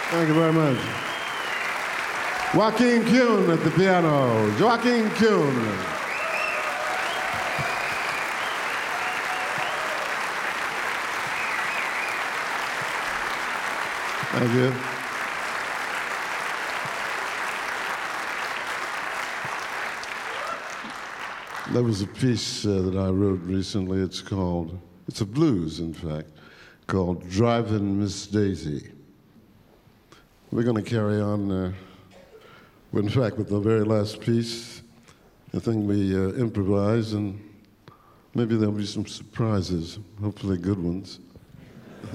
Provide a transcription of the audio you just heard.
Thank you very much. Joaquin Kuhn at the piano. Joaquin Kuhn. Thank you. There was a piece that I wrote recently. It's a blues, in fact, called Driving Miss Daisy. We're going to carry on, in fact, with the very last piece. I think we improvise, and maybe there'll be some surprises, hopefully good ones.